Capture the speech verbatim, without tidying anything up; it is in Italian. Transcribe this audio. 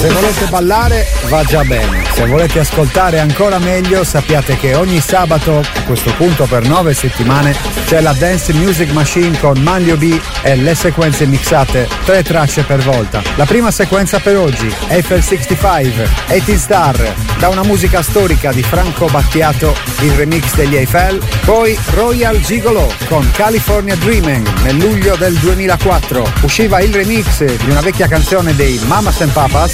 Se volete ballare va già bene, se volete ascoltare ancora meglio sappiate che ogni sabato, a questo punto per nove settimane, c'è la Dance Music Machine con Manlio B e le sequenze mixate, tre tracce per volta. La prima sequenza per oggi, Eiffel sessantacinque, eighteen Star, da una musica storica di Franco Battiato, il remix degli Eiffel, poi Royal Gigolo con California Dreaming nel luglio del duemilaquattro. Usciva il remix di una vecchia canzone dei Mamas and Papas,